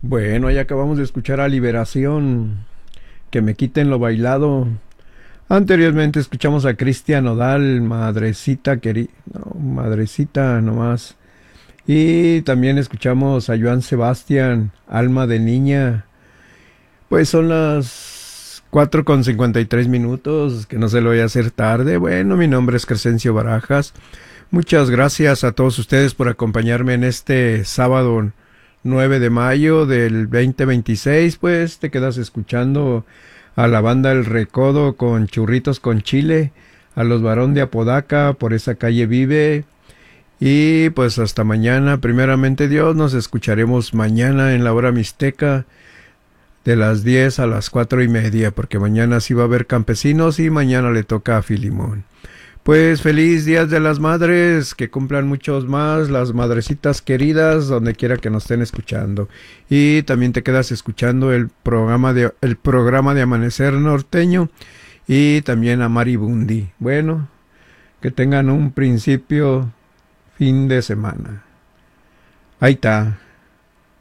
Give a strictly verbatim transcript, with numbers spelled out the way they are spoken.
Bueno, ya acabamos de escuchar a Liberación, que me quiten lo bailado. Anteriormente escuchamos a Cristian Nodal, Madrecita querida, no, Madrecita nomás. Y también escuchamos a Joan Sebastián, Alma de Niña. Pues son las cuatro con cincuenta y tres minutos, que no se lo voy a hacer tarde. Bueno, mi nombre es Crescencio Barajas. Muchas gracias a todos ustedes por acompañarme en este sábado nueve de mayo del veinte veintiséis. Pues te quedas escuchando a la banda El Recodo con Churritos con Chile, a los Barón de Apodaca, Por esa calle vive. Y pues hasta mañana, primeramente Dios, nos escucharemos mañana en la hora mixteca de las diez a las cuatro y media, porque mañana sí va a haber campesinos y mañana le toca a Filimón. Pues feliz Día de las Madres, que cumplan muchos más, las madrecitas queridas, donde quiera que nos estén escuchando. Y también te quedas escuchando el programa de, el programa de Amanecer Norteño y también a Maribundi. Bueno, que tengan un principio, fin de semana. Ahí está.